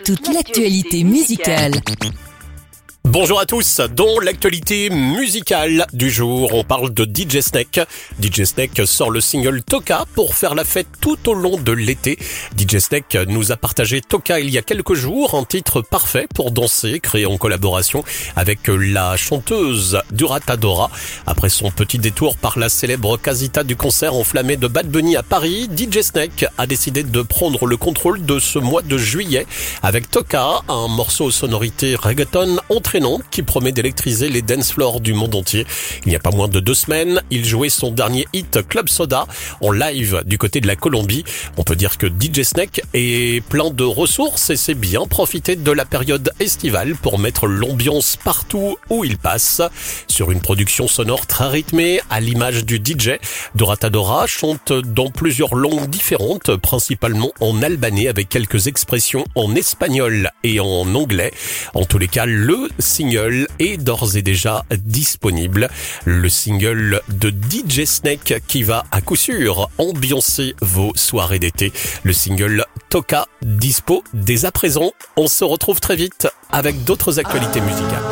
toute l'actualité musicale. Bonjour à tous, dans l'actualité musicale du jour, on parle de DJ Snake. DJ Snake sort le single Toka pour faire la fête tout au long de l'été. DJ Snake nous a partagé Toka il y a quelques jours, un titre parfait pour danser, créé en collaboration avec la chanteuse Durata Dora. Après son petit détour par la célèbre casita du concert enflammé de Bad Bunny à Paris, DJ Snake a décidé de prendre le contrôle de ce mois de juillet avec Toka, un morceau aux sonorités reggaeton entraînant qui promet d'électriser les dance floors du monde entier. Il n'y a pas moins de 2 semaines, il jouait son dernier hit Club Soda en live du côté de la Colombie. On peut dire que DJ Snake est plein de ressources et sait bien profiter de la période estivale pour mettre l'ambiance partout où il passe. Sur une production sonore très rythmée, à l'image du DJ, Durata Dora chante dans plusieurs langues différentes, principalement en albanais avec quelques expressions en espagnol et en anglais. En tous les cas, le single est d'ores et déjà disponible. Le single de DJ Snake qui va à coup sûr ambiancer vos soirées d'été. Le single Toka dispo dès à présent. On se retrouve très vite avec d'autres actualités musicales.